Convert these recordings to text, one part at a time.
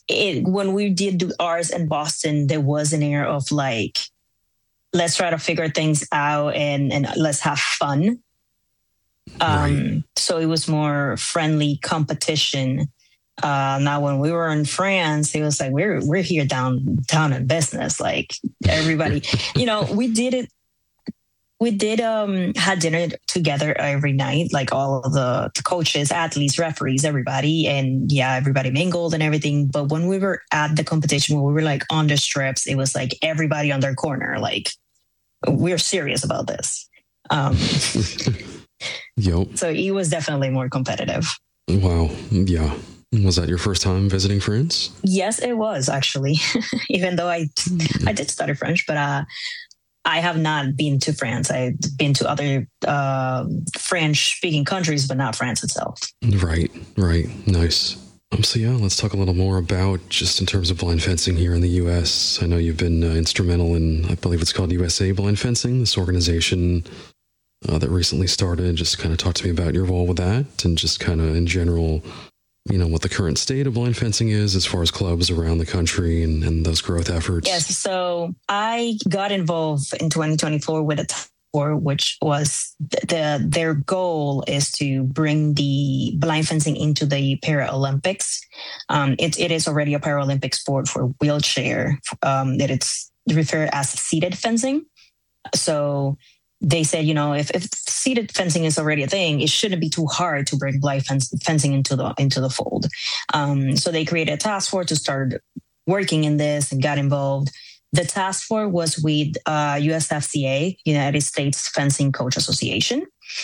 when we did do ours in Boston, there was an air of like, let's try to figure things out and let's have fun. Right. So it was more friendly competition. Now, when we were in France, it was like we're here down in business. Like everybody, we did it. We did had dinner together every night, like all of the coaches, athletes, referees, everybody, and yeah, everybody mingled and everything. But when we were at the competition, when we were like on the strips, it was like everybody on their corner, like we're serious about this. Yep. So it was definitely more competitive. Wow. Yeah. Was that your first time visiting France? Yes, it was actually. Even though I did study French, but I have not been to France. I've been to other French-speaking countries, but not France itself. Right. Nice. So yeah, let's talk a little more about just in terms of blind fencing here in the U.S. I know you've been instrumental in, I believe it's called USA Blind Fencing, this organization that recently started. Just kind of talk to me about your role with that and just kind of in general, what the current state of blind fencing is as far as clubs around the country and those growth efforts. Yes. So I got involved in 2024 with a task force, which was their goal is to bring the blind fencing into the Paralympics. It is already a Paralympic sport for wheelchair. It's referred as seated fencing. So they said, if seated fencing is already a thing, it shouldn't be too hard to bring blind fencing into the fold. So they created a task force to start working in this and got involved. The task force was with USFCA, United States Fencing Coach Association.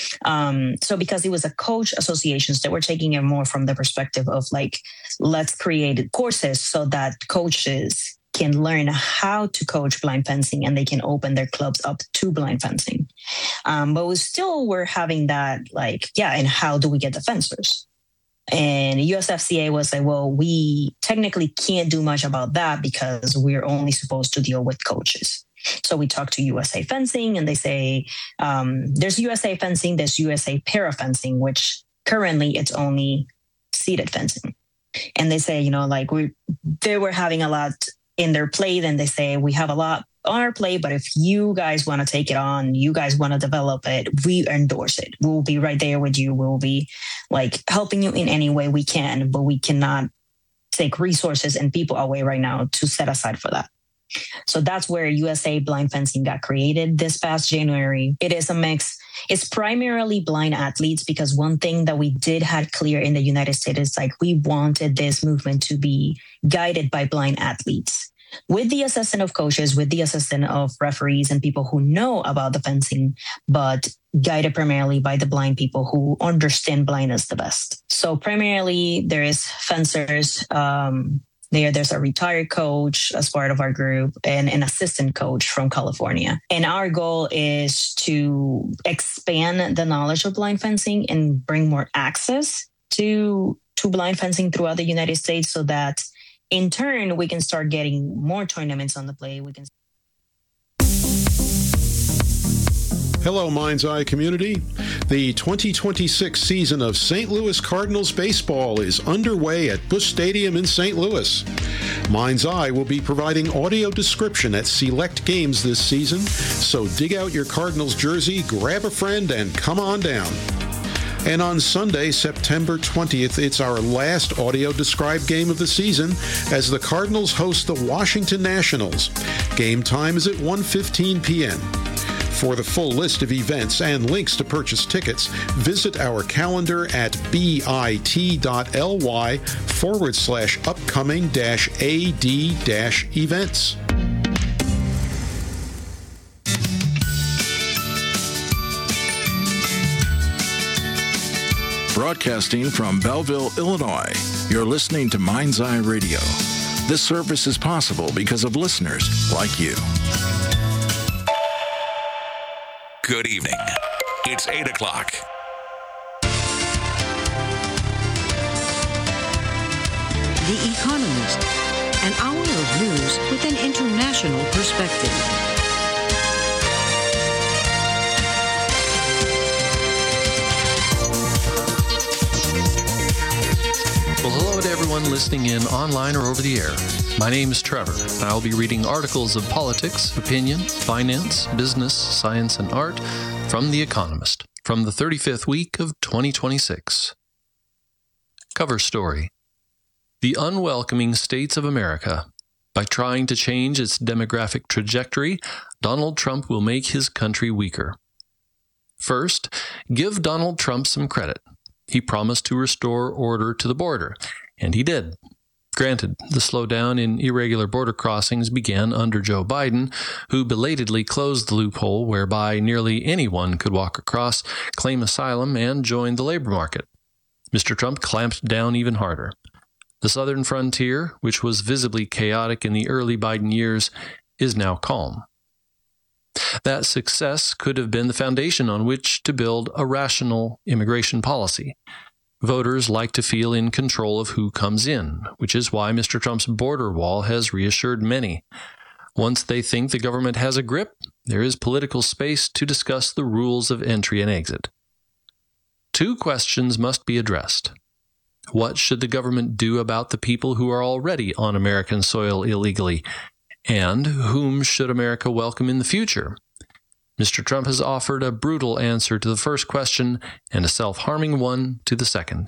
So because it was a coach association, they were taking it more from the perspective of like, let's create courses so that coaches can learn how to coach blind fencing and they can open their clubs up to blind fencing. But we still were having that and how do we get the fencers? And USFCA was like, well, we technically can't do much about that because we're only supposed to deal with coaches. So we talked to USA Fencing and they say, there's USA Fencing, there's USA Para Fencing, which currently it's only seated fencing. And they say, they were having a lot in their plate and they say, we have a lot on our plate, but if you guys want to take it on, you guys want to develop it, we endorse it. We'll be right there with you. We'll be helping you in any way we can, but we cannot take resources and people away right now to set aside for that. So that's where USA Blind Fencing got created this past January. It is a mix. It's primarily blind athletes because one thing that we did have clear in the United States is we wanted this movement to be guided by blind athletes with the assistance of coaches, with the assistance of referees and people who know about the fencing, but guided primarily by the blind people who understand blindness the best. So primarily there is fencers, There's a retired coach as part of our group and an assistant coach from California. And our goal is to expand the knowledge of blind fencing and bring more access to blind fencing throughout the United States so that in turn, we can start getting more tournaments on the play. Hello, Mind's Eye community. The 2026 season of St. Louis Cardinals baseball is underway at Busch Stadium in St. Louis. Mind's Eye will be providing audio description at select games this season, so dig out your Cardinals jersey, grab a friend, and come on down. And on Sunday, September 20th, it's our last audio-described game of the season as the Cardinals host the Washington Nationals. Game time is at 1:15 p.m. For the full list of events and links to purchase tickets, visit our calendar at bit.ly/upcoming-ad-events. Broadcasting from Belleville, Illinois, you're listening to Mind's Eye Radio. This service is possible because of listeners like you. Good evening. It's 8 o'clock. The Economist, an hour of news with an international perspective. Well, hello to everyone everyone listening in online or over the air. My name is Trevor, and I'll be reading articles of politics, opinion, finance, business, science, and art from The Economist from the 35th week of 2026. Cover story: The Unwelcoming States of America. By trying to change its demographic trajectory, Donald Trump will make his country weaker. First, give Donald Trump some credit. He promised to restore order to the border, and he did. Granted, the slowdown in irregular border crossings began under Joe Biden, who belatedly closed the loophole whereby nearly anyone could walk across, claim asylum, and join the labor market. Mr. Trump clamped down even harder. The southern frontier, which was visibly chaotic in the early Biden years, is now calm. That success could have been the foundation on which to build a rational immigration policy. Voters like to feel in control of who comes in, which is why Mr. Trump's border wall has reassured many. Once they think the government has a grip, there is political space to discuss the rules of entry and exit. Two questions must be addressed. What should the government do about the people who are already on American soil illegally? And whom should America welcome in the future? Mr. Trump has offered a brutal answer to the first question and a self-harming one to the second.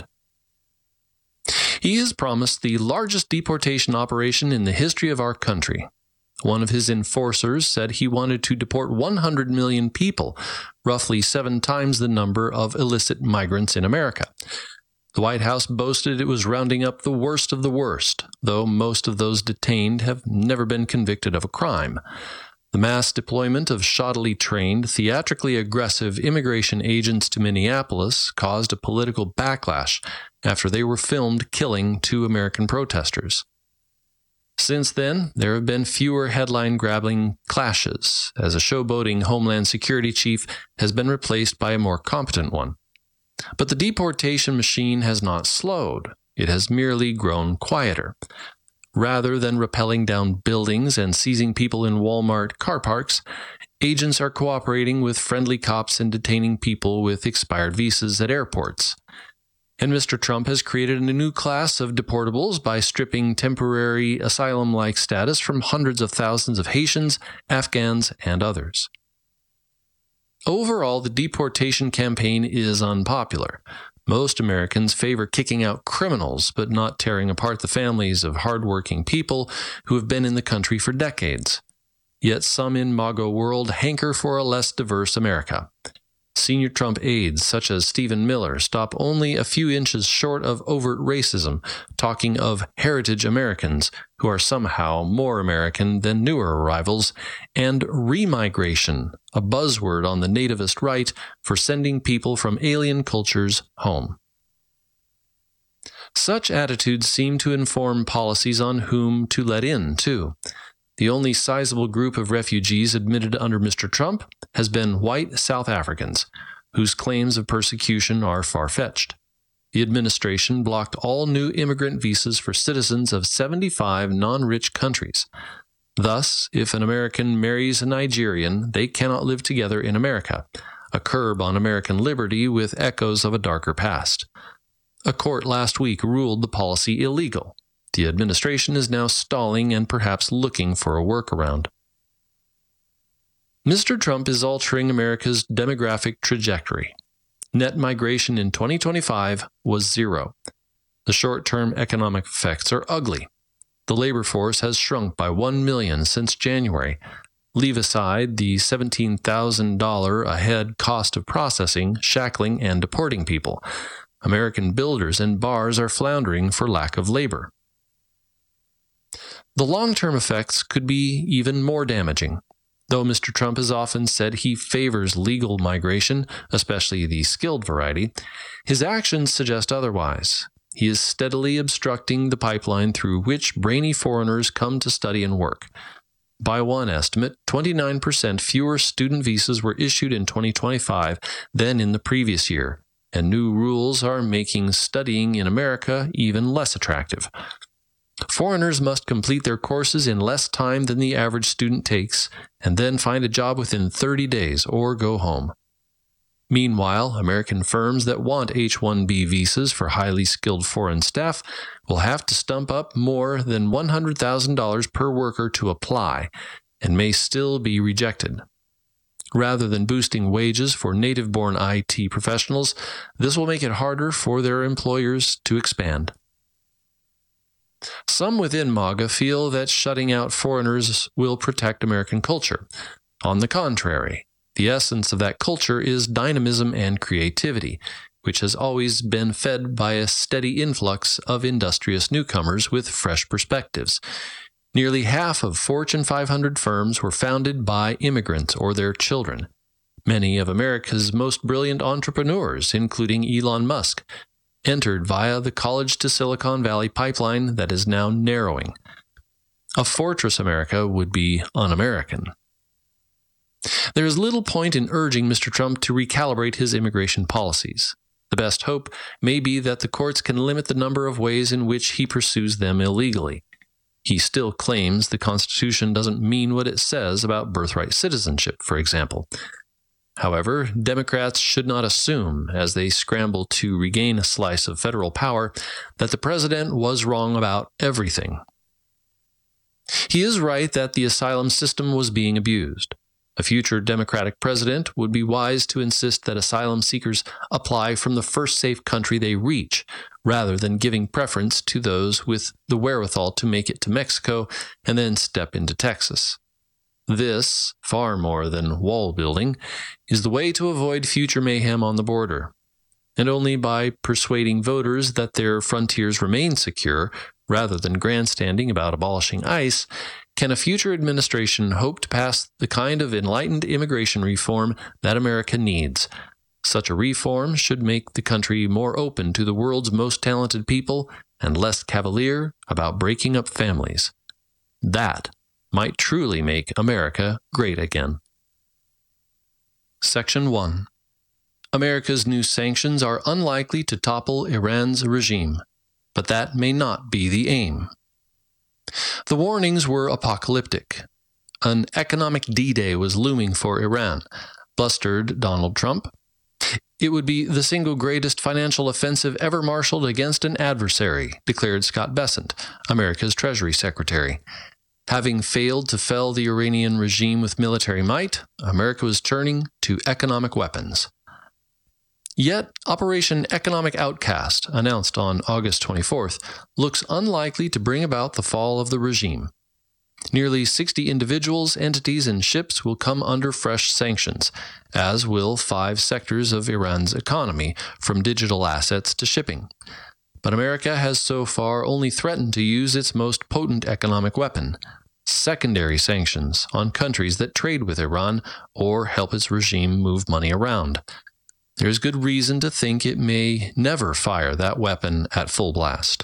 He has promised the largest deportation operation in the history of our country. One of his enforcers said he wanted to deport 100 million people, roughly 7 times the number of illicit migrants in America. The White House boasted it was rounding up the worst of the worst, though most of those detained have never been convicted of a crime. The mass deployment of shoddily trained, theatrically aggressive immigration agents to Minneapolis caused a political backlash after they were filmed killing 2 American protesters. Since then, there have been fewer headline-grabbing clashes, as a showboating Homeland Security chief has been replaced by a more competent one. But the deportation machine has not slowed. It has merely grown quieter. Rather than rappelling down buildings and seizing people in Walmart car parks, agents are cooperating with friendly cops and detaining people with expired visas at airports. And Mr. Trump has created a new class of deportables by stripping temporary asylum-like status from hundreds of thousands of Haitians, Afghans, and others. Overall, the deportation campaign is unpopular. Most Americans favor kicking out criminals, but not tearing apart the families of hardworking people who have been in the country for decades. Yet some in MAGA world hanker for a less diverse America. Senior Trump aides, such as Stephen Miller, stop only a few inches short of overt racism, talking of heritage Americans, who are somehow more American than newer arrivals, and remigration, a buzzword on the nativist right for sending people from alien cultures home. Such attitudes seem to inform policies on whom to let in, too. The only sizable group of refugees admitted under Mr. Trump has been white South Africans, whose claims of persecution are far-fetched. The administration blocked all new immigrant visas for citizens of 75 non-rich countries. Thus, if an American marries a Nigerian, they cannot live together in America, a curb on American liberty with echoes of a darker past. A court last week ruled the policy illegal. The administration is now stalling and perhaps looking for a workaround. Mr. Trump is altering America's demographic trajectory. Net migration in 2025 was 0. The short-term economic effects are ugly. The labor force has shrunk by 1 million since January. Leave aside the $17,000 a head cost of processing, shackling, and deporting people. American builders and bars are floundering for lack of labor. The long-term effects could be even more damaging. Though Mr. Trump has often said he favors legal migration, especially the skilled variety, his actions suggest otherwise. He is steadily obstructing the pipeline through which brainy foreigners come to study and work. By one estimate, 29% fewer student visas were issued in 2025 than in the previous year, and new rules are making studying in America even less attractive. Foreigners must complete their courses in less time than the average student takes, and then find a job within 30 days or go home. Meanwhile, American firms that want H-1B visas for highly skilled foreign staff will have to stump up more than $100,000 per worker to apply, and may still be rejected. Rather than boosting wages for native-born IT professionals, this will make it harder for their employers to expand. Some within MAGA feel that shutting out foreigners will protect American culture. On the contrary, the essence of that culture is dynamism and creativity, which has always been fed by a steady influx of industrious newcomers with fresh perspectives. Nearly half of Fortune 500 firms were founded by immigrants or their children. Many of America's most brilliant entrepreneurs, including Elon Musk, entered via the College to Silicon Valley pipeline that is now narrowing. A fortress America would be un-American. There is little point in urging Mr. Trump to recalibrate his immigration policies. The best hope may be that the courts can limit the number of ways in which he pursues them illegally. He still claims the Constitution doesn't mean what it says about birthright citizenship, for example. However, Democrats should not assume, as they scramble to regain a slice of federal power, that the president was wrong about everything. He is right that the asylum system was being abused. A future Democratic president would be wise to insist that asylum seekers apply from the first safe country they reach, rather than giving preference to those with the wherewithal to make it to Mexico and then step into Texas. This, far more than wall building, is the way to avoid future mayhem on the border. And only by persuading voters that their frontiers remain secure, rather than grandstanding about abolishing ICE, can a future administration hope to pass the kind of enlightened immigration reform that America needs. Such a reform should make the country more open to the world's most talented people and less cavalier about breaking up families. That might truly make America great again. Section 1. America's new sanctions are unlikely to topple Iran's regime, but that may not be the aim. The warnings were apocalyptic. An economic D-Day was looming for Iran, blustered Donald Trump. It would be the single greatest financial offensive ever marshaled against an adversary, declared Scott Bessent, America's Treasury Secretary. Having failed to fell the Iranian regime with military might, America was turning to economic weapons. Yet, Operation Economic Outcast, announced on August 24th, looks unlikely to bring about the fall of the regime. Nearly 60 individuals, entities, and ships will come under fresh sanctions, as will 5 sectors of Iran's economy, from digital assets to shipping. But America has so far only threatened to use its most potent economic weapon, secondary sanctions on countries that trade with Iran or help its regime move money around. There is good reason to think it may never fire that weapon at full blast.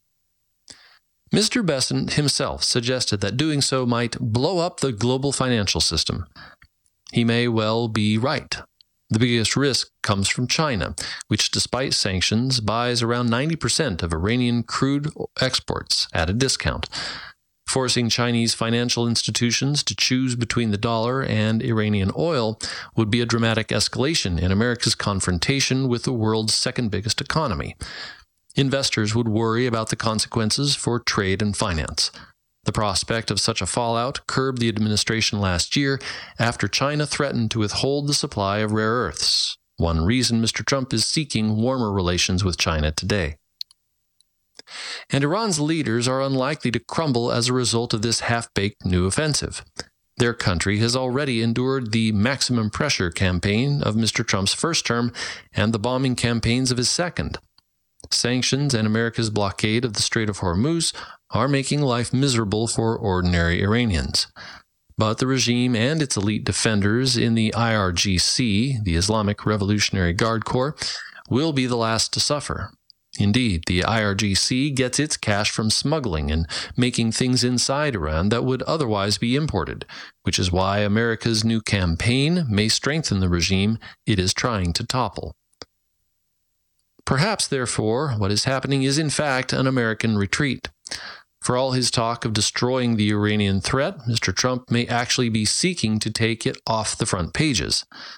Mr. Bessent himself suggested that doing so might blow up the global financial system. He may well be right. The biggest risk comes from China, which, despite sanctions, buys around 90% of Iranian crude exports at a discount. Forcing Chinese financial institutions to choose between the dollar and Iranian oil would be a dramatic escalation in America's confrontation with the world's second biggest economy. Investors would worry about the consequences for trade and finance. The prospect of such a fallout curbed the administration last year after China threatened to withhold the supply of rare earths, one reason Mr. Trump is seeking warmer relations with China today. And Iran's leaders are unlikely to crumble as a result of this half-baked new offensive. Their country has already endured the maximum pressure campaign of Mr. Trump's first term and the bombing campaigns of his second. Sanctions and America's blockade of the Strait of Hormuz are making life miserable for ordinary Iranians. But the regime and its elite defenders in the IRGC, the Islamic Revolutionary Guard Corps, will be the last to suffer. Indeed, the IRGC gets its cash from smuggling and making things inside Iran that would otherwise be imported, which is why America's new campaign may strengthen the regime it is trying to topple. Perhaps, therefore, what is happening is in fact an American retreat. For all his talk of destroying the Iranian threat, Mr. Trump may actually be seeking to take it off the front pages.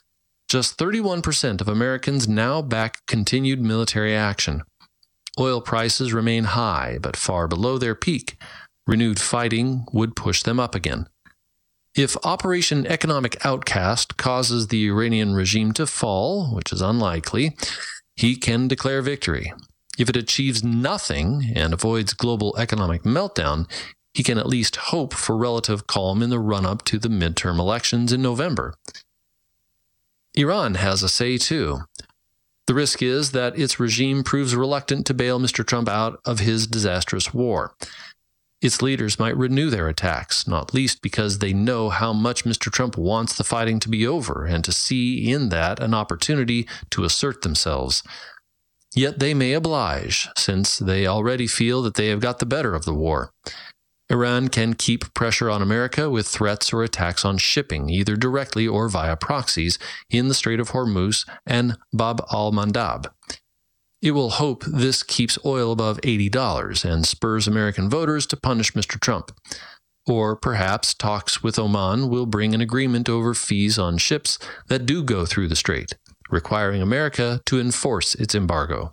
Just 31% of Americans now back continued military action. Oil prices remain high, but far below their peak. Renewed fighting would push them up again. If Operation Economic Outcast causes the Iranian regime to fall, which is unlikely, he can declare victory. If it achieves nothing and avoids global economic meltdown, he can at least hope for relative calm in the run-up to the midterm elections in November. Iran has a say too. The risk is that its regime proves reluctant to bail Mr. Trump out of his disastrous war. Its leaders might renew their attacks, not least because they know how much Mr. Trump wants the fighting to be over and to see in that an opportunity to assert themselves. Yet they may oblige, since they already feel that they have got the better of the war. Iran can keep pressure on America with threats or attacks on shipping, either directly or via proxies, in the Strait of Hormuz and Bab al-Mandab. It will hope this keeps oil above $80 and spurs American voters to punish Mr. Trump. Or perhaps talks with Oman will bring an agreement over fees on ships that do go through the strait, requiring America to enforce its embargo.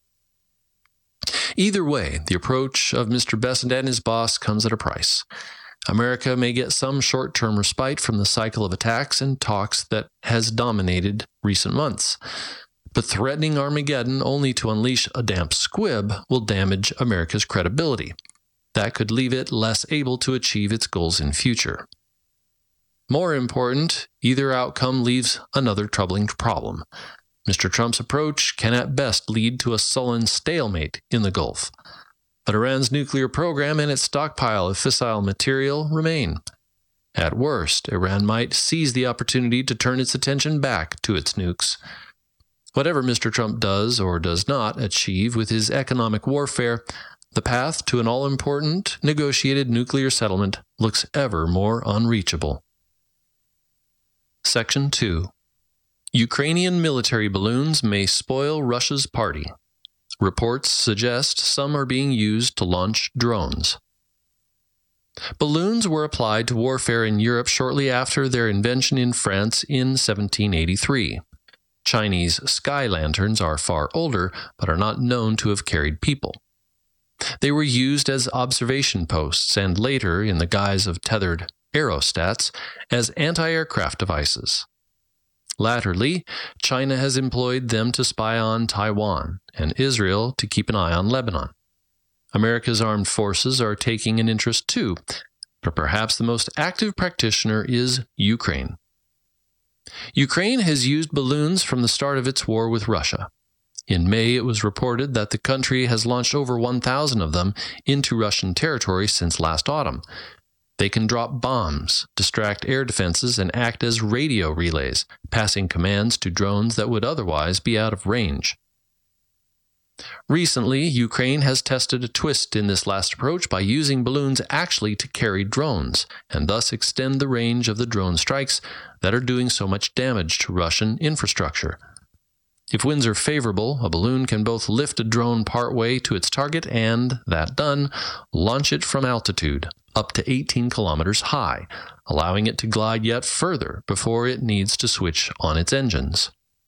Either way, the approach of Mr. Bessent and his boss comes at a price. America may get some short-term respite from the cycle of attacks and talks that has dominated recent months. But threatening Armageddon only to unleash a damp squib will damage America's credibility. That could leave it less able to achieve its goals in future. More important, either outcome leaves another troubling problem. Mr. Trump's approach can at best lead to a sullen stalemate in the Gulf. But Iran's nuclear program and its stockpile of fissile material remain. At worst, Iran might seize the opportunity to turn its attention back to its nukes. Whatever Mr. Trump does or does not achieve with his economic warfare, the path to an all-important negotiated nuclear settlement looks ever more unreachable. Section 2. Ukrainian military balloons may spoil Russia's party. Reports suggest some are being used to launch drones. Balloons were applied to warfare in Europe shortly after their invention in France in 1783. Chinese sky lanterns are far older, but are not known to have carried people. They were used as observation posts and later, in the guise of tethered aerostats, as anti-aircraft devices. Latterly, China has employed them to spy on Taiwan, and Israel to keep an eye on Lebanon. America's armed forces are taking an interest too, but perhaps the most active practitioner is Ukraine. Ukraine has used balloons from the start of its war with Russia. In May, it was reported that the country has launched over 1,000 of them into Russian territory since last autumn. They can drop bombs, distract air defenses, and act as radio relays, passing commands to drones that would otherwise be out of range. Recently, Ukraine has tested a twist in this last approach by using balloons actually to carry drones, and thus extend the range of the drone strikes that are doing so much damage to Russian infrastructure. If winds are favorable, a balloon can both lift a drone partway to its target and, that done, launch it from altitude, up to 18 kilometers high, allowing it to glide yet further before it needs to switch on its engines.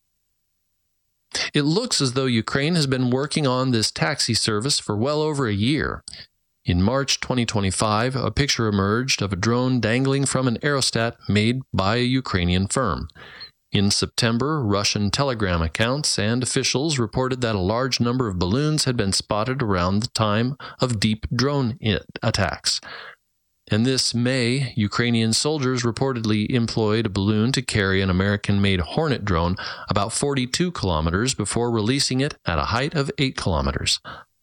It looks as though Ukraine has been working on this taxi service for well over a year. In March 2025, a picture emerged of a drone dangling from an aerostat made by a Ukrainian firm. In September, Russian Telegram accounts and officials reported that a large number of balloons had been spotted around the time of deep drone attacks. And this May, Ukrainian soldiers reportedly employed a balloon to carry an American-made Hornet drone about 42 kilometers before releasing it at a height of 8 kilometers.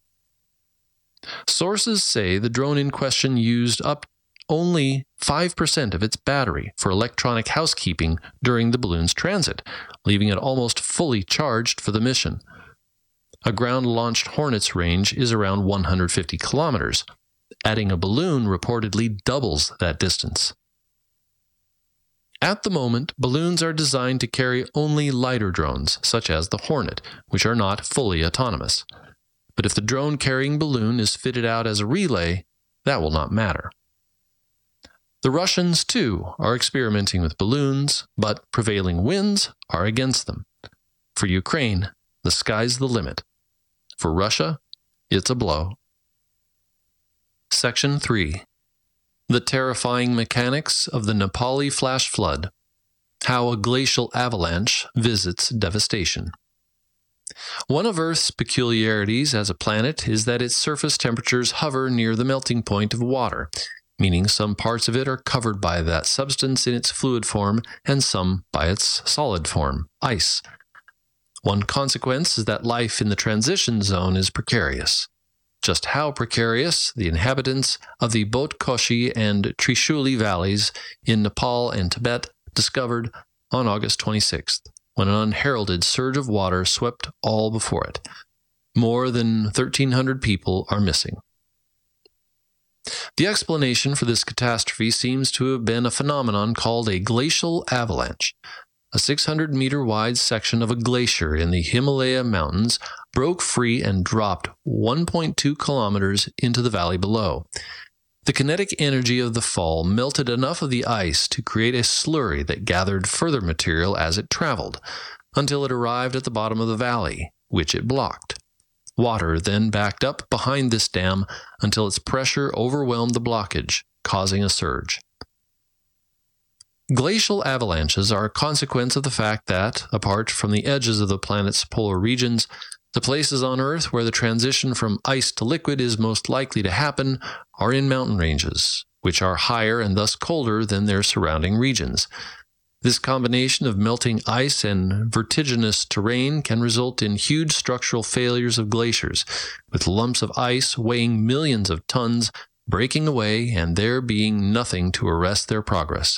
Sources say the drone in question used up only 5% of its battery for electronic housekeeping during the balloon's transit, leaving it almost fully charged for the mission. A ground-launched Hornet's range is around 150 kilometers. Adding a balloon reportedly doubles that distance. At the moment, balloons are designed to carry only lighter drones, such as the Hornet, which are not fully autonomous. But if the drone-carrying balloon is fitted out as a relay, that will not matter. The Russians, too, are experimenting with balloons, but prevailing winds are against them. For Ukraine, the sky's the limit. For Russia, it's a blow. Section 3. The terrifying mechanics of the Nepali flash flood. How a glacial avalanche visits devastation. One of Earth's peculiarities as a planet is that its surface temperatures hover near the melting point of water, meaning some parts of it are covered by that substance in its fluid form and some by its solid form, ice. One consequence is that life in the transition zone is precarious. Just how precarious, the inhabitants of the Botkoshi and Trishuli valleys in Nepal and Tibet discovered on August 26th, when an unheralded surge of water swept all before it. More than 1,300 people are missing. The explanation for this catastrophe seems to have been a phenomenon called a glacial avalanche. A 600-meter wide section of a glacier in the Himalaya mountains broke free and dropped 1.2 kilometers into the valley below. The kinetic energy of the fall melted enough of the ice to create a slurry that gathered further material as it traveled, until it arrived at the bottom of the valley, which it blocked. Water then backed up behind this dam until its pressure overwhelmed the blockage, causing a surge. Glacial avalanches are a consequence of the fact that, apart from the edges of the planet's polar regions, the places on Earth where the transition from ice to liquid is most likely to happen are in mountain ranges, which are higher and thus colder than their surrounding regions. This combination of melting ice and vertiginous terrain can result in huge structural failures of glaciers, with lumps of ice weighing millions of tons breaking away and there being nothing to arrest their progress.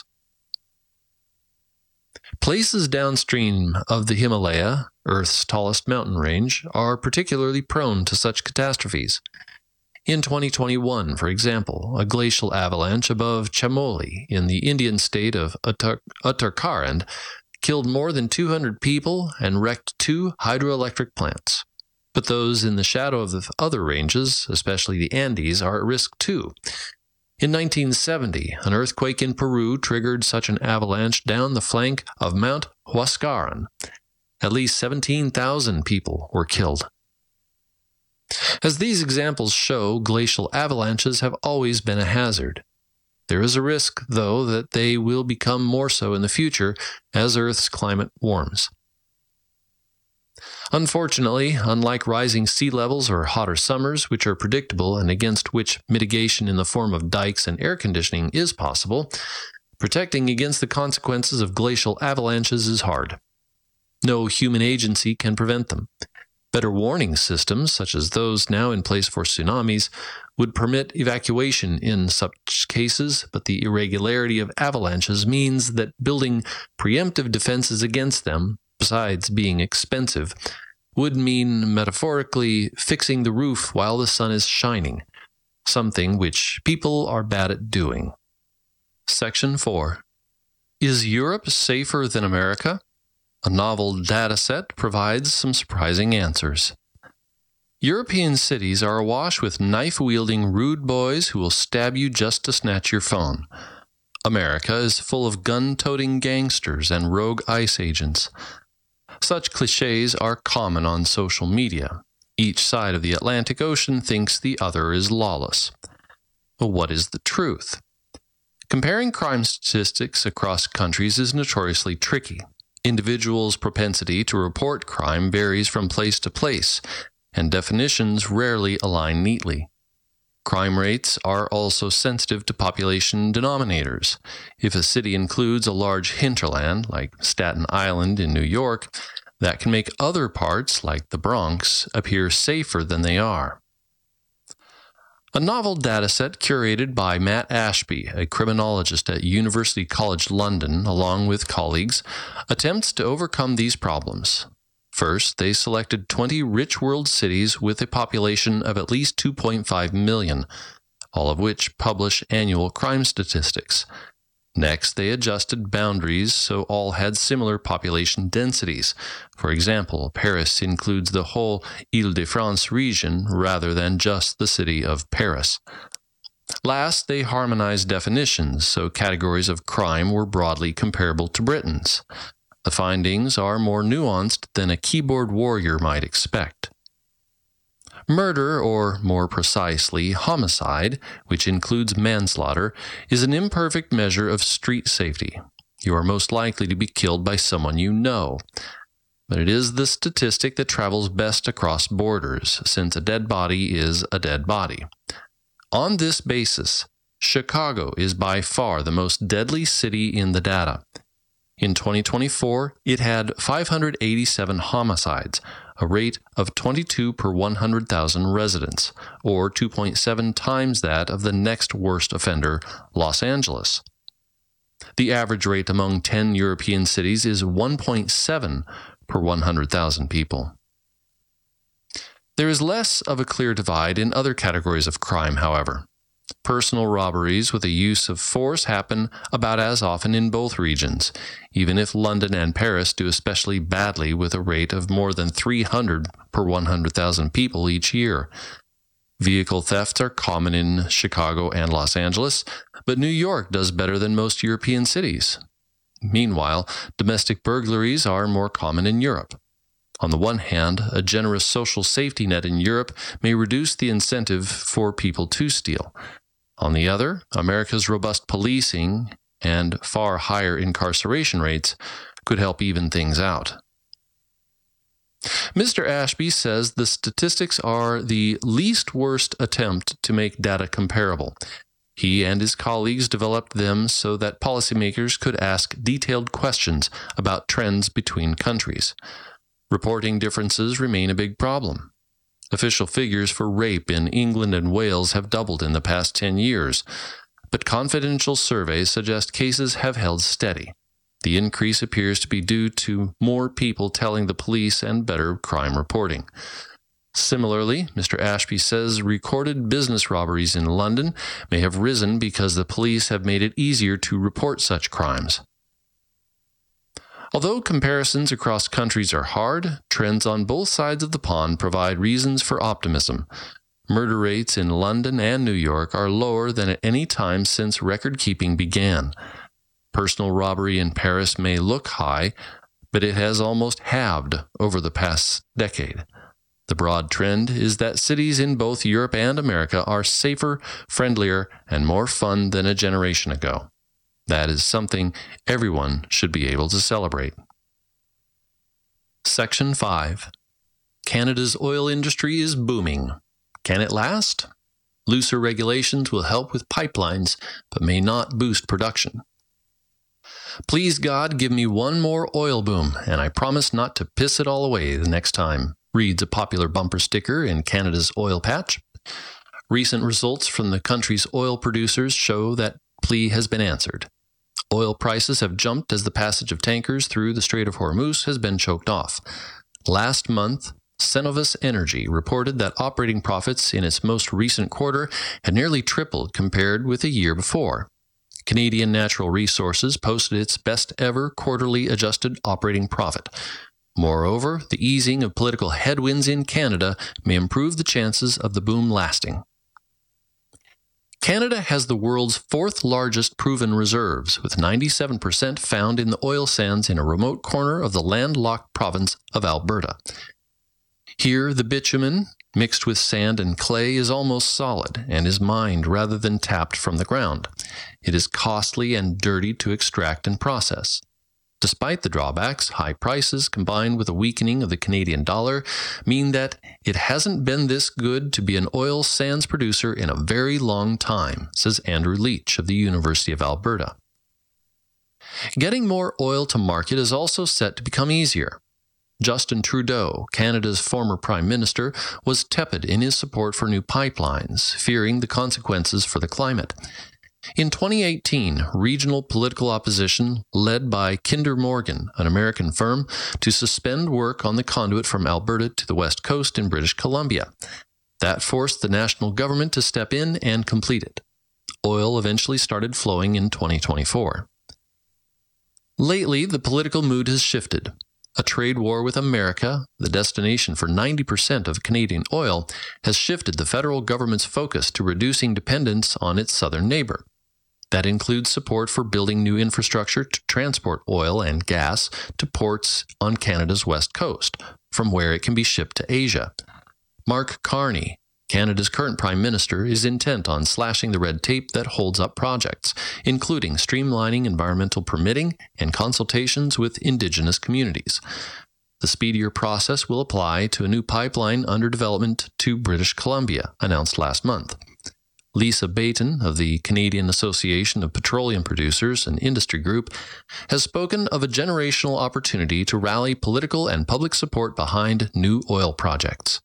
Places downstream of the Himalaya, Earth's tallest mountain range, are particularly prone to such catastrophes. In 2021, for example, a glacial avalanche above Chamoli in the Indian state of Uttarakhand killed more than 200 people and wrecked 2 hydroelectric plants. But those in the shadow of the other ranges, especially the Andes, are at risk too. In 1970, an earthquake in Peru triggered such an avalanche down the flank of Mount Huascaran. At least 17,000 people were killed. As these examples show, glacial avalanches have always been a hazard. There is a risk, though, that they will become more so in the future as Earth's climate warms. Unfortunately, unlike rising sea levels or hotter summers, which are predictable and against which mitigation in the form of dikes and air conditioning is possible, protecting against the consequences of glacial avalanches is hard. No human agency can prevent them. Better warning systems, such as those now in place for tsunamis, would permit evacuation in such cases, but the irregularity of avalanches means that building preemptive defenses against them, besides being expensive, would mean, metaphorically, fixing the roof while the sun is shining, something which people are bad at doing. Section 4. Is Europe safer than America? A novel data set provides some surprising answers. European cities are awash with knife-wielding rude boys who will stab you just to snatch your phone. America is full of gun-toting gangsters and rogue ICE agents. Such cliches are common on social media. Each side of the Atlantic Ocean thinks the other is lawless. But what is the truth? Comparing crime statistics across countries is notoriously tricky. Individuals' propensity to report crime varies from place to place, and definitions rarely align neatly. Crime rates are also sensitive to population denominators. If a city includes a large hinterland, like Staten Island in New York, that can make other parts, like the Bronx, appear safer than they are. A novel dataset curated by Matt Ashby, a criminologist at University College London, along with colleagues, attempts to overcome these problems. First, they selected 20 rich world cities with a population of at least 2.5 million, all of which publish annual crime statistics. Next, they adjusted boundaries so all had similar population densities. For example, Paris includes the whole Île-de-France region rather than just the city of Paris. Last, they harmonized definitions, so categories of crime were broadly comparable to Britain's. The findings are more nuanced than a keyboard warrior might expect. Murder, or more precisely, homicide, which includes manslaughter, is an imperfect measure of street safety. You are most likely to be killed by someone you know. But it is the statistic that travels best across borders, since a dead body is a dead body. On this basis, Chicago is by far the most deadly city in the data. In 2024, it had 587 homicides, a rate of 22 per 100,000 residents, or 2.7 times that of the next worst offender, Los Angeles. The average rate among 10 European cities is 1.7 per 100,000 people. There is less of a clear divide in other categories of crime, however. Personal robberies with the use of force happen about as often in both regions, even if London and Paris do especially badly with a rate of more than 300 per 100,000 people each year. Vehicle thefts are common in Chicago and Los Angeles, but New York does better than most European cities. Meanwhile, domestic burglaries are more common in Europe. On the one hand, a generous social safety net in Europe may reduce the incentive for people to steal. On the other, America's robust policing and far higher incarceration rates could help even things out. Mr. Ashby says the statistics are the least worst attempt to make data comparable. He and his colleagues developed them so that policymakers could ask detailed questions about trends between countries. Reporting differences remain a big problem. Official figures for rape in England and Wales have doubled in the past 10 years, but confidential surveys suggest cases have held steady. The increase appears to be due to more people telling the police and better crime reporting. Similarly, Mr. Ashby says recorded business robberies in London may have risen because the police have made it easier to report such crimes. Although comparisons across countries are hard, trends on both sides of the pond provide reasons for optimism. Murder rates in London and New York are lower than at any time since record-keeping began. Personal robbery in Paris may look high, but it has almost halved over the past decade. The broad trend is that cities in both Europe and America are safer, friendlier, and more fun than a generation ago. That is something everyone should be able to celebrate. Section 5. Canada's oil industry is booming. Can it last? Looser regulations will help with pipelines, but may not boost production. Please God, give me one more oil boom, and I promise not to piss it all away the next time, reads a popular bumper sticker in Canada's oil patch. Recent results from the country's oil producers show that plea has been answered. Oil prices have jumped as the passage of tankers through the Strait of Hormuz has been choked off. Last month, Cenovus Energy reported that operating profits in its most recent quarter had nearly tripled compared with a year before. Canadian Natural Resources posted its best ever quarterly adjusted operating profit. Moreover, the easing of political headwinds in Canada may improve the chances of the boom lasting. Canada has the world's fourth largest proven reserves, with 97% found in the oil sands in a remote corner of the landlocked province of Alberta. Here, the bitumen, mixed with sand and clay, is almost solid and is mined rather than tapped from the ground. It is costly and dirty to extract and process. Despite the drawbacks, high prices combined with a weakening of the Canadian dollar mean that it hasn't been this good to be an oil sands producer in a very long time, says Andrew Leach of the University of Alberta. Getting more oil to market is also set to become easier. Justin Trudeau, Canada's former Prime Minister, was tepid in his support for new pipelines, fearing the consequences for the climate. In 2018, regional political opposition, led by Kinder Morgan, an American firm, to suspend work on the conduit from Alberta to the west coast in British Columbia. That forced the national government to step in and complete it. Oil eventually started flowing in 2024. Lately, the political mood has shifted. A trade war with America, the destination for 90% of Canadian oil, has shifted the federal government's focus to reducing dependence on its southern neighbor. That includes support for building new infrastructure to transport oil and gas to ports on Canada's west coast, from where it can be shipped to Asia. Mark Carney, Canada's current Prime Minister, is intent on slashing the red tape that holds up projects, including streamlining environmental permitting and consultations with Indigenous communities. The speedier process will apply to a new pipeline under development to British Columbia, announced last month. Lisa Bayton of the Canadian Association of Petroleum Producers, an industry group, has spoken of a generational opportunity to rally political and public support behind new oil projects.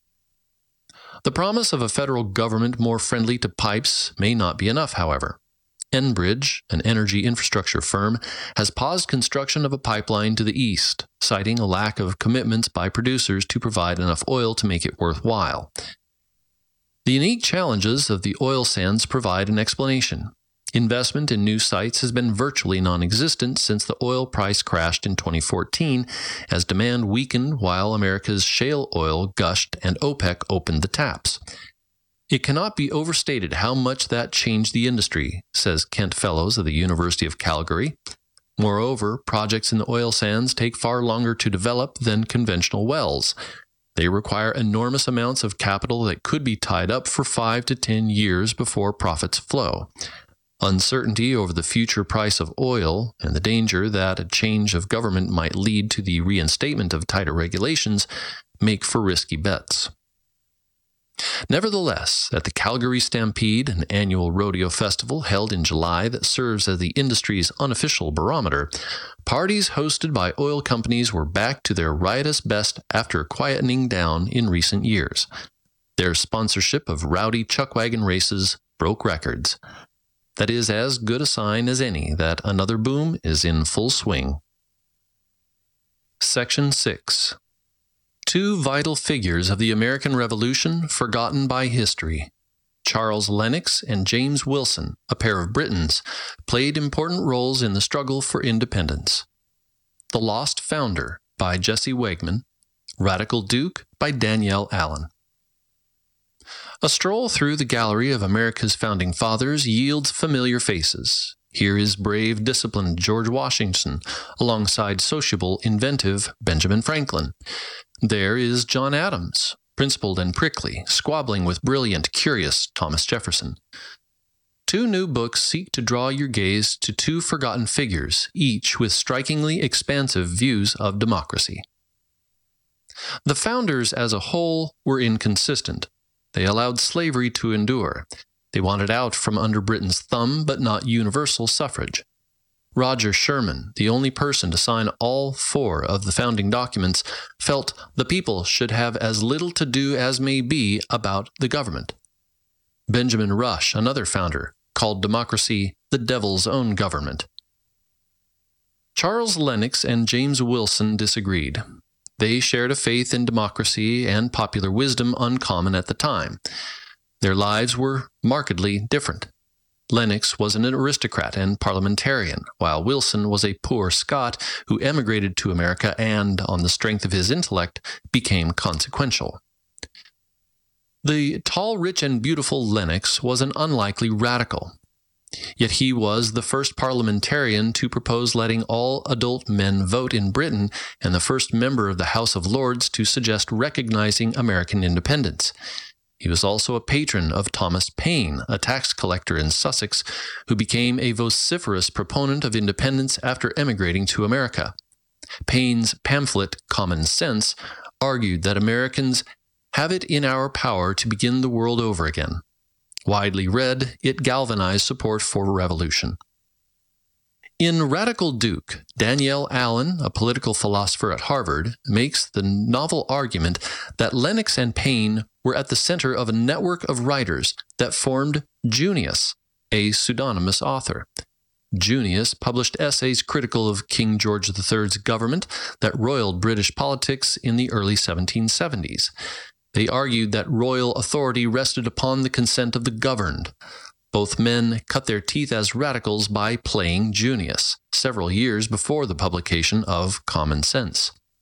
The promise of a federal government more friendly to pipes may not be enough, however. Enbridge, an energy infrastructure firm, has paused construction of a pipeline to the east, citing a lack of commitments by producers to provide enough oil to make it worthwhile. The unique challenges of the oil sands provide an explanation. Investment in new sites has been virtually non-existent since the oil price crashed in 2014 as demand weakened while America's shale oil gushed and OPEC opened the taps. It cannot be overstated how much that changed the industry, says Kent Fellows of the University of Calgary. Moreover, projects in the oil sands take far longer to develop than conventional wells. They require enormous amounts of capital that could be tied up for 5 to 10 years before profits flow. Uncertainty over the future price of oil and the danger that a change of government might lead to the reinstatement of tighter regulations make for risky bets. Nevertheless, at the Calgary Stampede, an annual rodeo festival held in July that serves as the industry's unofficial barometer, parties hosted by oil companies were back to their riotous best after quietening down in recent years. Their sponsorship of rowdy chuckwagon races broke records. That is as good a sign as any that another boom is in full swing. Section 6. Two vital figures of the American Revolution forgotten by history. Charles Lennox and James Wilson, a pair of Britons, played important roles in the struggle for independence. The Lost Founder by Jesse Wegman. Radical Duke by Danielle Allen. A stroll through the gallery of America's founding fathers yields familiar faces. Here is brave, disciplined George Washington, alongside sociable, inventive Benjamin Franklin. There is John Adams, principled and prickly, squabbling with brilliant, curious Thomas Jefferson. Two new books seek to draw your gaze to two forgotten figures, each with strikingly expansive views of democracy. The founders as a whole were inconsistent. They allowed slavery to endure. They wanted out from under Britain's thumb, but not universal suffrage. Roger Sherman, the only person to sign all 4 of the founding documents, felt the people should have as little to do as may be about the government. Benjamin Rush, another founder, called democracy the devil's own government. Charles Lennox and James Wilson disagreed. They shared a faith in democracy and popular wisdom uncommon at the time. Their lives were markedly different. Lennox was an aristocrat and parliamentarian, while Wilson was a poor Scot who emigrated to America and, on the strength of his intellect, became consequential. The tall, rich, and beautiful Lennox was an unlikely radical. Yet he was the first parliamentarian to propose letting all adult men vote in Britain and the first member of the House of Lords to suggest recognizing American independence. He was also a patron of Thomas Paine, a tax collector in Sussex, who became a vociferous proponent of independence after emigrating to America. Paine's pamphlet, Common Sense, argued that Americans have it in our power to begin the world over again. Widely read, it galvanized support for revolution. In Radical Duke, Danielle Allen, a political philosopher at Harvard, makes the novel argument that Lennox and Paine were at the center of a network of writers that formed Junius, a pseudonymous author. Junius published essays critical of King George III's government that roiled British politics in the early 1770s. They argued that royal authority rested upon the consent of the governed. Both men cut their teeth as radicals by playing Junius, several years before the publication of Common Sense.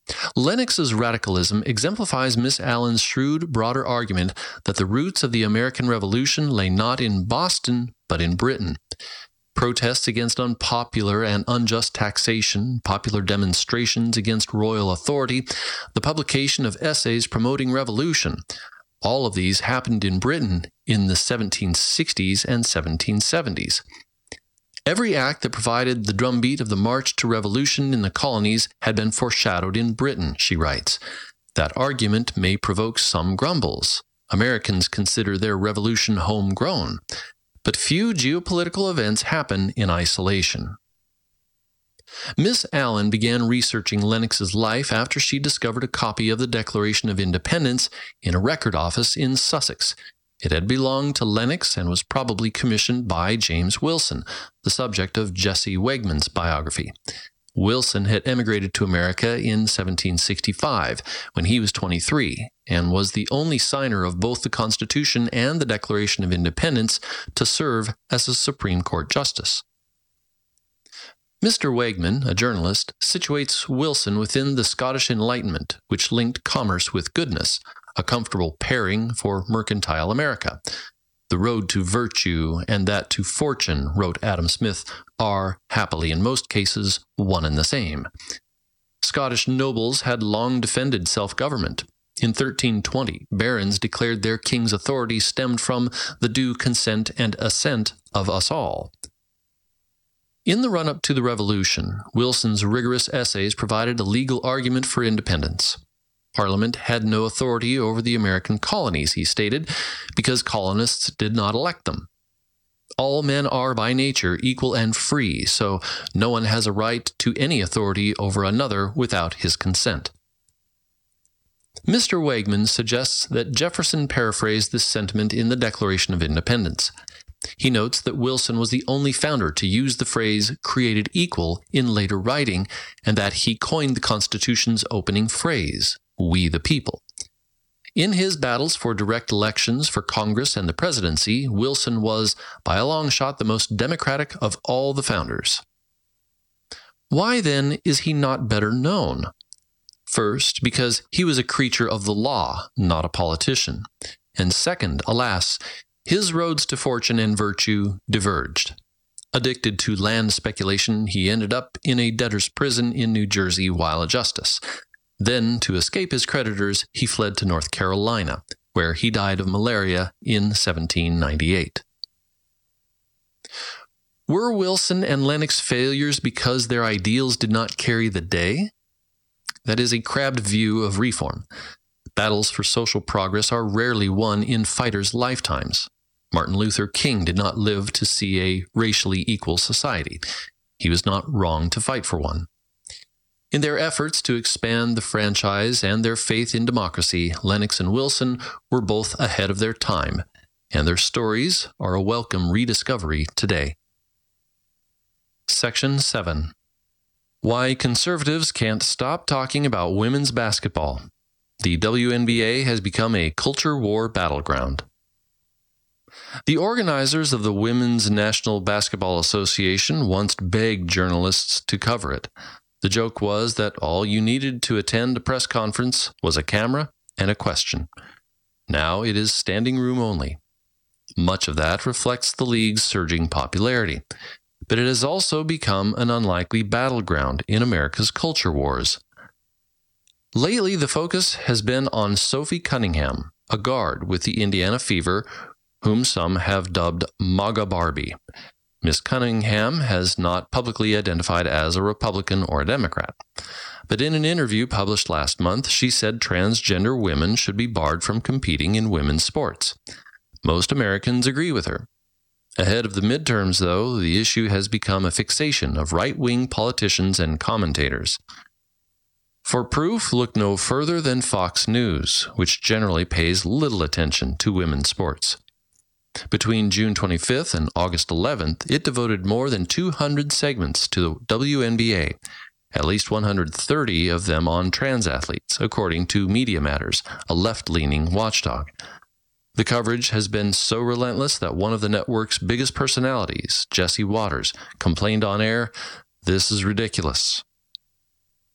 Lennox's radicalism exemplifies Miss Allen's shrewd, broader argument that the roots of the American Revolution lay not in Boston, but in Britain. Protests against unpopular and unjust taxation, popular demonstrations against royal authority, the publication of essays promoting revolution, all of these happened in Britain in the 1760s and 1770s. Every act that provided the drumbeat of the march to revolution in the colonies had been foreshadowed in Britain, she writes. That argument may provoke some grumbles. Americans consider their revolution homegrown. But few geopolitical events happen in isolation. Miss Allen began researching Lennox's life after she discovered a copy of the Declaration of Independence in a record office in Sussex. It had belonged to Lennox and was probably commissioned by James Wilson, the subject of Jesse Wegman's biography. Wilson had emigrated to America in 1765 when he was 23 and was the only signer of both the Constitution and the Declaration of Independence to serve as a Supreme Court justice. Mr. Wegman, a journalist, situates Wilson within the Scottish Enlightenment, which linked commerce with goodness, a comfortable pairing for mercantile America. The road to virtue and that to fortune, wrote Adam Smith, are, happily in most cases, one and the same. Scottish nobles had long defended self-government. In 1320, barons declared their king's authority stemmed from the due consent and assent of us all. In the run-up to the Revolution, Wilson's rigorous essays provided a legal argument for independence. Parliament had no authority over the American colonies, he stated, because colonists did not elect them. All men are by nature equal and free, so no one has a right to any authority over another without his consent. Mr. Wegman suggests that Jefferson paraphrased this sentiment in the Declaration of Independence. He notes that Wilson was the only founder to use the phrase created equal in later writing, and that he coined the Constitution's opening phrase, we the people. In his battles for direct elections for Congress and the presidency, Wilson was, by a long shot, the most democratic of all the founders. Why, then, is he not better known? First, because he was a creature of the law, not a politician. And second, alas, his roads to fortune and virtue diverged. Addicted to land speculation, he ended up in a debtor's prison in New Jersey while a justice. Then, to escape his creditors, he fled to North Carolina, where he died of malaria in 1798. Were Wilson and Lennox failures because their ideals did not carry the day? That is a crabbed view of reform. Battles for social progress are rarely won in fighters' lifetimes. Martin Luther King did not live to see a racially equal society. He was not wrong to fight for one. In their efforts to expand the franchise and their faith in democracy, Lennox and Wilson were both ahead of their time, and their stories are a welcome rediscovery today. Section 7. Why conservatives can't stop talking about women's basketball. The WNBA has become a culture war battleground. The organizers of the Women's National Basketball Association once begged journalists to cover it. The joke was that all you needed to attend a press conference was a camera and a question. Now it is standing room only. Much of that reflects the league's surging popularity, but it has also become an unlikely battleground in America's culture wars. Lately, the focus has been on Sophie Cunningham, a guard with the Indiana Fever, whom some have dubbed MAGA Barbie. Ms. Cunningham has not publicly identified as a Republican or a Democrat. But in an interview published last month, she said transgender women should be barred from competing in women's sports. Most Americans agree with her. Ahead of the midterms, though, the issue has become a fixation of right-wing politicians and commentators. For proof, look no further than Fox News, which generally pays little attention to women's sports. Between June 25th and August 11th, it devoted more than 200 segments to the WNBA, at least 130 of them on trans athletes, according to Media Matters, a left-leaning watchdog. The coverage has been so relentless that one of the network's biggest personalities, Jesse Waters, complained on air, "This is ridiculous."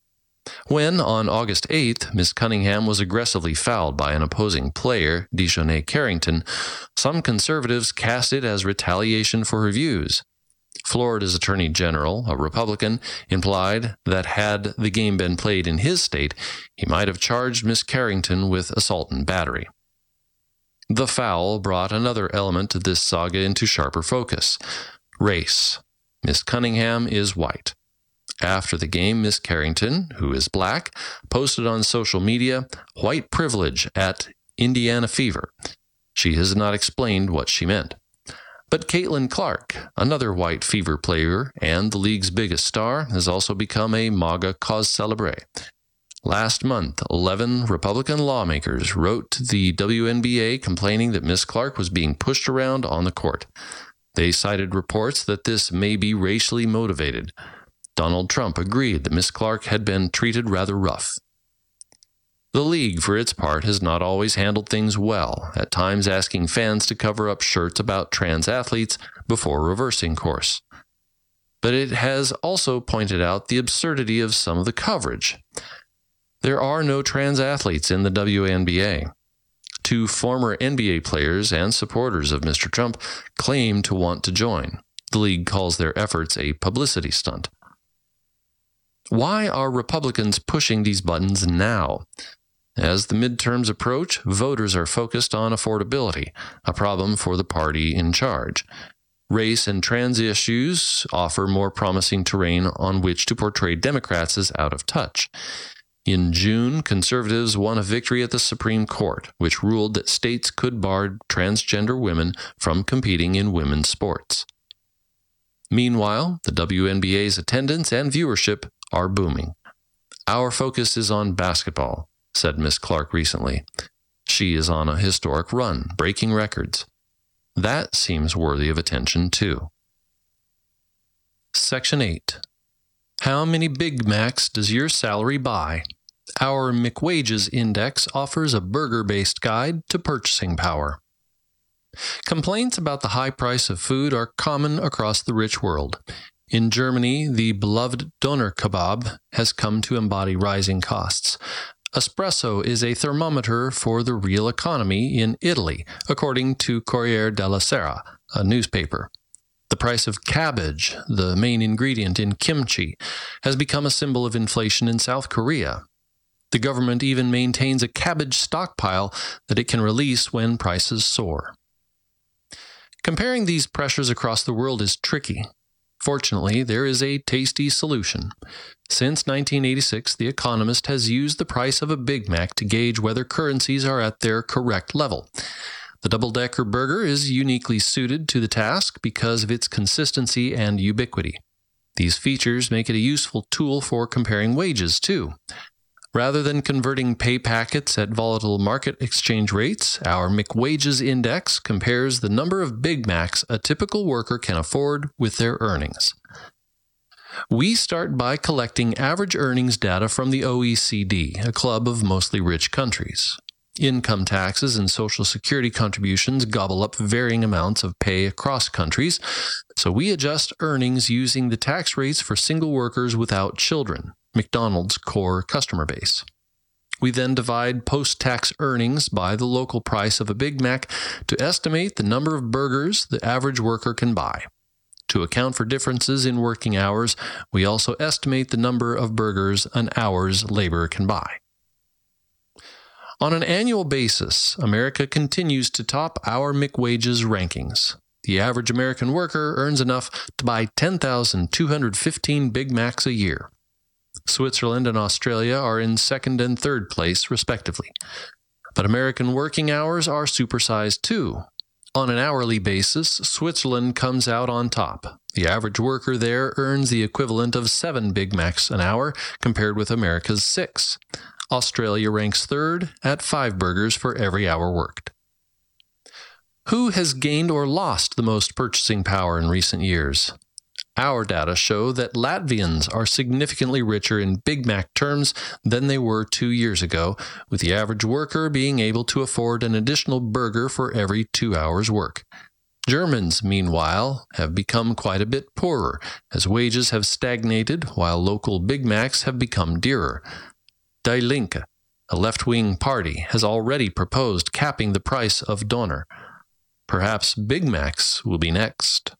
When, on August 8th, Miss Cunningham was aggressively fouled by an opposing player, Dejonae Carrington, some conservatives cast it as retaliation for her views. Florida's Attorney General, a Republican, implied that had the game been played in his state, he might have charged Miss Carrington with assault and battery. The foul brought another element to this saga into sharper focus: race. Miss Cunningham is white. After the game, Miss Carrington, who is black, posted on social media, "White privilege at Indiana Fever." She has not explained what she meant. But Caitlin Clark, another white Fever player and the league's biggest star, has also become a MAGA cause célèbre. Last month, 11 Republican lawmakers wrote to the WNBA complaining that Miss Clark was being pushed around on the court. They cited reports that this may be racially motivated. Donald Trump agreed that Miss Clark had been treated rather rough. The league, for its part, has not always handled things well, at times asking fans to cover up shirts about trans athletes before reversing course. But it has also pointed out the absurdity of some of the coverage. There are no trans athletes in the WNBA. Two former NBA players and supporters of Mr. Trump claim to want to join. The league calls their efforts a publicity stunt. Why are Republicans pushing these buttons now? As the midterms approach, voters are focused on affordability, a problem for the party in charge. Race and trans issues offer more promising terrain on which to portray Democrats as out of touch. In June, conservatives won a victory at the Supreme Court, which ruled that states could bar transgender women from competing in women's sports. Meanwhile, the WNBA's attendance and viewership are booming. "Our focus is on basketball," said Miss Clark recently. She is on a historic run, breaking records. That seems worthy of attention, too. Section 8. How many Big Macs does your salary buy? Our McWages Index offers a burger-based guide to purchasing power. Complaints about the high price of food are common across the rich world. In Germany, the beloved doner kebab has come to embody rising costs. Espresso is a thermometer for the real economy in Italy, according to Corriere della Sera, a newspaper. The price of cabbage, the main ingredient in kimchi, has become a symbol of inflation in South Korea. The government even maintains a cabbage stockpile that it can release when prices soar. Comparing these pressures across the world is tricky. Fortunately, there is a tasty solution. Since 1986, The Economist has used the price of a Big Mac to gauge whether currencies are at their correct level. The double-decker burger is uniquely suited to the task because of its consistency and ubiquity. These features make it a useful tool for comparing wages, too. Rather than converting pay packets at volatile market exchange rates, our McWages Index compares the number of Big Macs a typical worker can afford with their earnings. We start by collecting average earnings data from the OECD, a club of mostly rich countries. Income taxes and Social Security contributions gobble up varying amounts of pay across countries, so we adjust earnings using the tax rates for single workers without children, McDonald's core customer base. We then divide post-tax earnings by the local price of a Big Mac to estimate the number of burgers the average worker can buy. To account for differences in working hours, we also estimate the number of burgers an hour's labor can buy. On an annual basis, America continues to top our McWages rankings. The average American worker earns enough to buy 10,215 Big Macs a year. Switzerland and Australia are in second and third place, respectively. But American working hours are supersized too. On an hourly basis, Switzerland comes out on top. The average worker there earns the equivalent of 7 Big Macs an hour, compared with America's 6. Australia ranks third at 5 burgers for every hour worked. Who has gained or lost the most purchasing power in recent years? Our data show that Latvians are significantly richer in Big Mac terms than they were 2 years ago, with the average worker being able to afford an additional burger for every 2 hours' work. Germans, meanwhile, have become quite a bit poorer, as wages have stagnated while local Big Macs have become dearer. Die Linke, a left-wing party, has already proposed capping the price of Doner. Perhaps Big Macs will be next.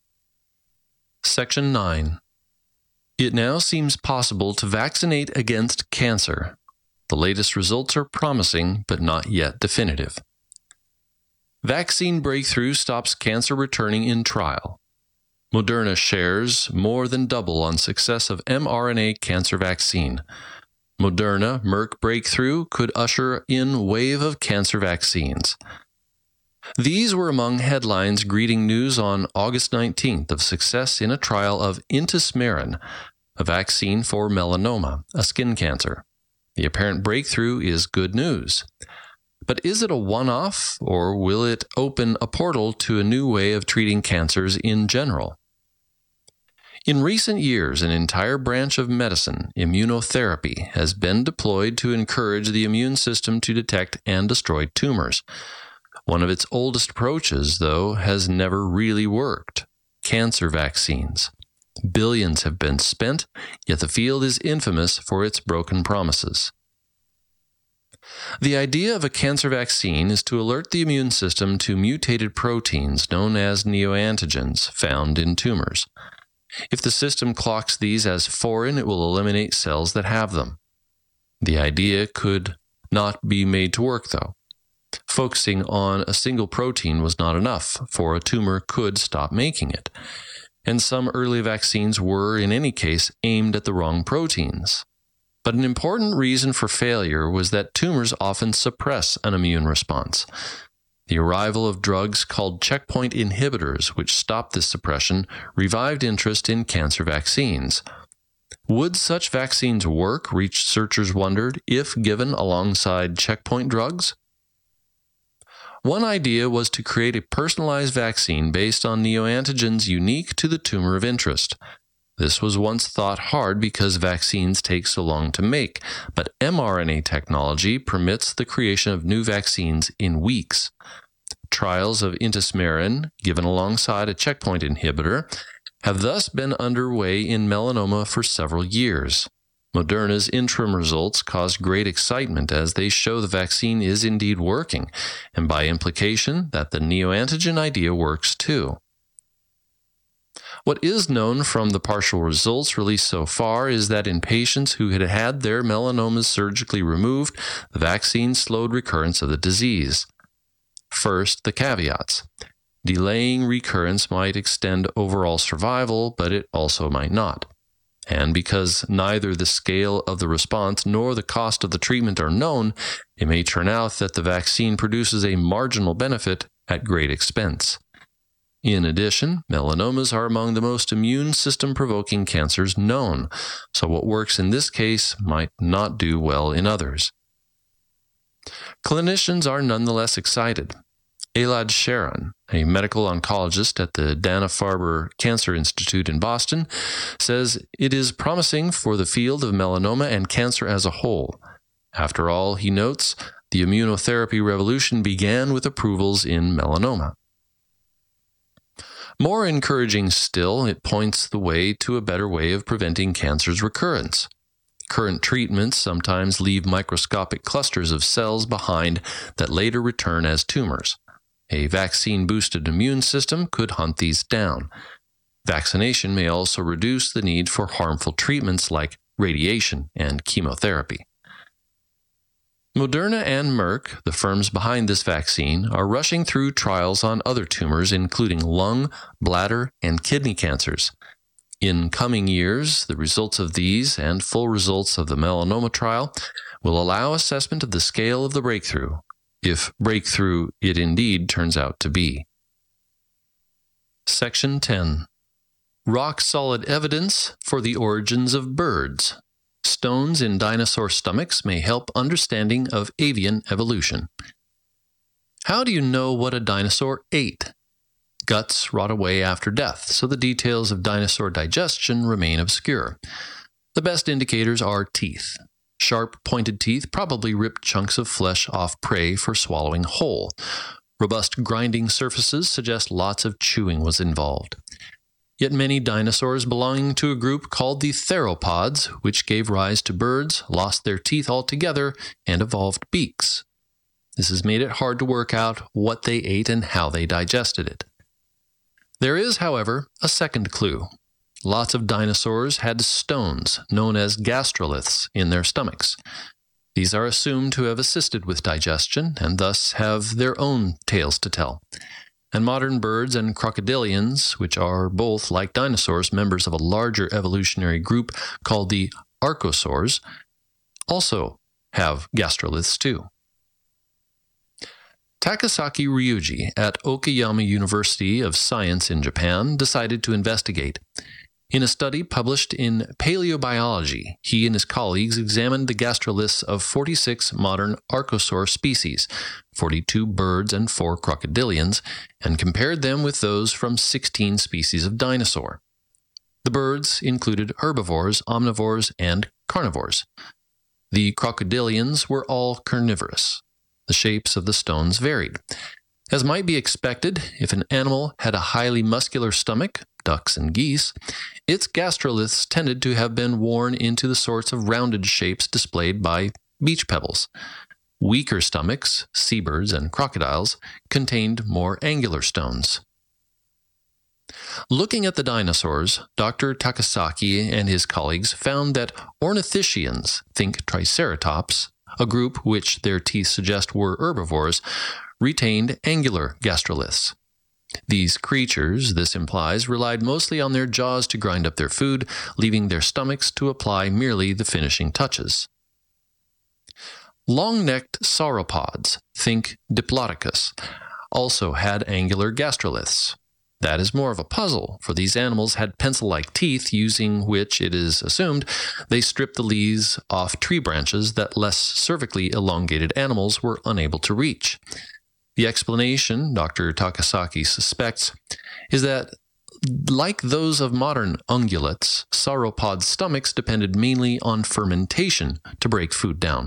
Section 9. It now seems possible to vaccinate against cancer. The latest results are promising, but not yet definitive. Vaccine breakthrough stops cancer returning in trial. Moderna shares more than double on success of mRNA cancer vaccine. Moderna Merck breakthrough could usher in wave of cancer vaccines. These were among headlines greeting news on August 19th of success in a trial of Intismeran, a vaccine for melanoma, a skin cancer. The apparent breakthrough is good news. But is it a one-off, or will it open a portal to a new way of treating cancers in general? In recent years, an entire branch of medicine, immunotherapy, has been deployed to encourage the immune system to detect and destroy tumors. One of its oldest approaches, though, has never really worked: cancer vaccines. Billions have been spent, yet the field is infamous for its broken promises. The idea of a cancer vaccine is to alert the immune system to mutated proteins known as neoantigens found in tumors. If the system clocks these as foreign, it will eliminate cells that have them. The idea could not be made to work, though. Focusing on a single protein was not enough, for a tumor could stop making it. And some early vaccines were, in any case, aimed at the wrong proteins. But an important reason for failure was that tumors often suppress an immune response. The arrival of drugs called checkpoint inhibitors, which stop this suppression, revived interest in cancer vaccines. Would such vaccines work, researchers wondered, if given alongside checkpoint drugs? One idea was to create a personalized vaccine based on neoantigens unique to the tumor of interest. This was once thought hard because vaccines take so long to make, but mRNA technology permits the creation of new vaccines in weeks. Trials of Intismeran, given alongside a checkpoint inhibitor, have thus been underway in melanoma for several years. Moderna's interim results caused great excitement as they show the vaccine is indeed working, and by implication that the neoantigen idea works too. What is known from the partial results released so far is that in patients who had had their melanomas surgically removed, the vaccine slowed recurrence of the disease. First, the caveats. Delaying recurrence might extend overall survival, but it also might not. And because neither the scale of the response nor the cost of the treatment are known, it may turn out that the vaccine produces a marginal benefit at great expense. In addition, melanomas are among the most immune system-provoking cancers known, so what works in this case might not do well in others. Clinicians are nonetheless excited. Elad Sharon, a medical oncologist at the Dana-Farber Cancer Institute in Boston, says it is promising for the field of melanoma and cancer as a whole. After all, he notes, the immunotherapy revolution began with approvals in melanoma. More encouraging still, it points the way to a better way of preventing cancer's recurrence. Current treatments sometimes leave microscopic clusters of cells behind that later return as tumors. A vaccine-boosted immune system could hunt these down. Vaccination may also reduce the need for harmful treatments like radiation and chemotherapy. Moderna and Merck, the firms behind this vaccine, are rushing through trials on other tumors, including lung, bladder, and kidney cancers. In coming years, the results of these and full results of the melanoma trial will allow assessment of the scale of the breakthrough, if breakthrough it indeed turns out to be. Section 10. Rock-solid evidence for the origins of birds. Stones in dinosaur stomachs may help understanding of avian evolution. How do you know what a dinosaur ate? Guts rot away after death, so the details of dinosaur digestion remain obscure. The best indicators are teeth. Sharp, pointed teeth probably ripped chunks of flesh off prey for swallowing whole. Robust grinding surfaces suggest lots of chewing was involved. Yet many dinosaurs belonging to a group called the theropods, which gave rise to birds, lost their teeth altogether and evolved beaks. This has made it hard to work out what they ate and how they digested it. There is, however, a second clue. Lots of dinosaurs had stones, known as gastroliths, in their stomachs. These are assumed to have assisted with digestion and thus have their own tales to tell. And modern birds and crocodilians, which are both, like dinosaurs, members of a larger evolutionary group called the archosaurs, also have gastroliths too. Takasaki Ryuji at Okayama University of Science in Japan decided to investigate. In a study published in Paleobiology, he and his colleagues examined the gastroliths of 46 modern archosaur species, 42 birds and 4 crocodilians, and compared them with those from 16 species of dinosaur. The birds included herbivores, omnivores, and carnivores. The crocodilians were all carnivorous. The shapes of the stones varied. As might be expected, if an animal had a highly muscular stomach, ducks and geese, its gastroliths tended to have been worn into the sorts of rounded shapes displayed by beach pebbles. Weaker stomachs, seabirds and crocodiles, contained more angular stones. Looking at the dinosaurs, Dr. Takasaki and his colleagues found that ornithischians, think Triceratops, a group which their teeth suggest were herbivores, retained angular gastroliths. These creatures, this implies, relied mostly on their jaws to grind up their food, leaving their stomachs to apply merely the finishing touches. Long-necked sauropods, think Diplodocus, also had angular gastroliths. That is more of a puzzle, for these animals had pencil-like teeth, using which, it is assumed, they stripped the leaves off tree branches that less cervically elongated animals were unable to reach. The explanation, Dr. Takasaki suspects, is that, like those of modern ungulates, sauropod stomachs depended mainly on fermentation to break food down.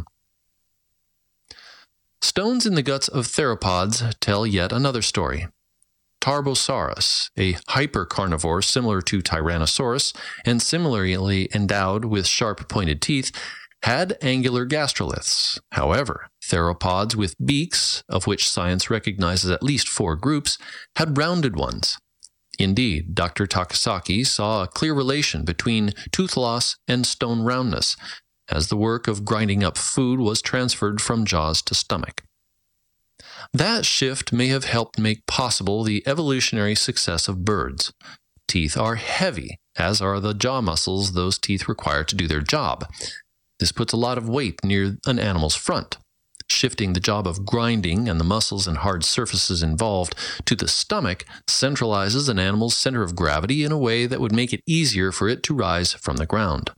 Stones in the guts of theropods tell yet another story. Tarbosaurus, a hypercarnivore similar to Tyrannosaurus and similarly endowed with sharp pointed teeth, had angular gastroliths. However, theropods with beaks, of which science recognizes at least 4 groups, had rounded ones. Indeed, Dr. Takasaki saw a clear relation between tooth loss and stone roundness, as the work of grinding up food was transferred from jaws to stomach. That shift may have helped make possible the evolutionary success of birds. Teeth are heavy, as are the jaw muscles those teeth require to do their job. This puts a lot of weight near an animal's front. Shifting the job of grinding and the muscles and hard surfaces involved to the stomach centralizes an animal's center of gravity in a way that would make it easier for it to rise from the ground.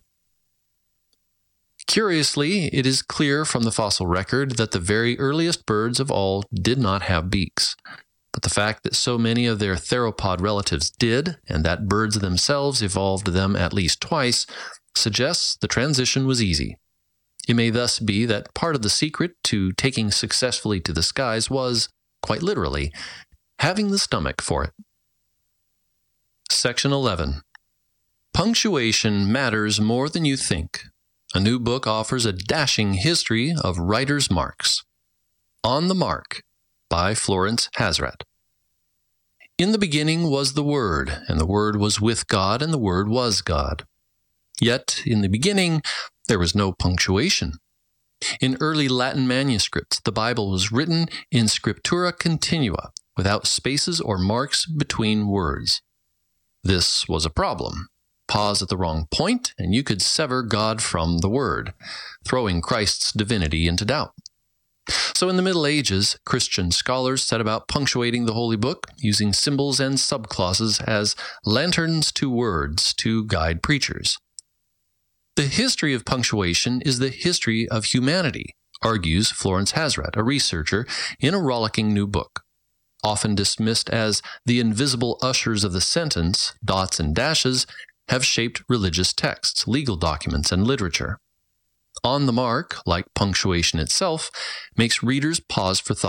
Curiously, it is clear from the fossil record that the very earliest birds of all did not have beaks. But the fact that so many of their theropod relatives did, and that birds themselves evolved them at least twice, suggests the transition was easy. It may thus be that part of the secret to taking successfully to the skies was, quite literally, having the stomach for it. Section 11. Punctuation matters more than you think. A new book offers a dashing history of writer's marks. On the Mark, by Florence Hazrat. In the beginning was the Word, and the Word was with God, and the Word was God. Yet, in the beginning, there was no punctuation. In early Latin manuscripts, the Bible was written in scriptura continua, without spaces or marks between words. This was a problem. Pause at the wrong point, and you could sever God from the Word, throwing Christ's divinity into doubt. So in the Middle Ages, Christian scholars set about punctuating the Holy Book, using symbols and subclauses as lanterns to words to guide preachers. The history of punctuation is the history of humanity, argues Florence Hazrat, a researcher, in a rollicking new book. Often dismissed as the invisible ushers of the sentence, dots and dashes have shaped religious texts, legal documents, and literature. On the Mark, like punctuation itself, makes readers pause for thought.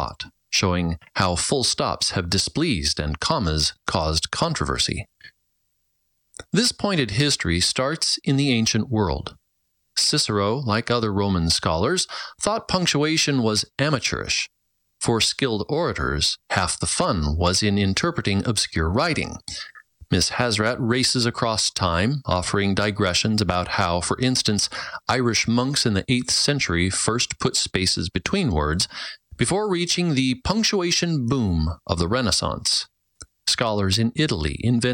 showing how full stops have displeased and commas caused controversy. This pointed history starts in the ancient world. Cicero, like other Roman scholars, thought punctuation was amateurish. For skilled orators, half the fun was in interpreting obscure writing. Miss Hazrat races across time, offering digressions about how, for instance, Irish monks in the 8th century first put spaces between words, before reaching the punctuation boom of the Renaissance. Scholars in Italy invented